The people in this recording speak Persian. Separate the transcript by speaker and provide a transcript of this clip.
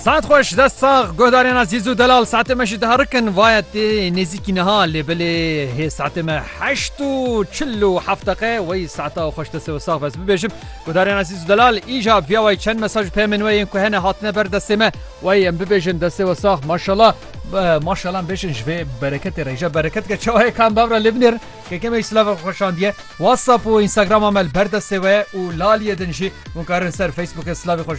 Speaker 1: ساعت خوش دست ساغ گهدارین عزیز و دلال ساعت مشی دهرکن وایت نزیکی نها لبلی هی ساعت ما 8:47 دقیقه وی ساعتا خوش دست و ساغ بس ببیشم گهدارین عزیز و دلال ایجاب ویا وی چند مساج پیمن وی که هنه هاتنه بر دست ما وی ام ببیشن دست و ساغ ماشالله ماشالله بشن شوی برکت ریجا برکت که چاهای کام بابرا لبنر که کمی اسلاف خوشاندیه واتساپ و اینستاگرام عمل بر دست و لالیه دنشی ممکن سر فیسبوک اسلاف خوش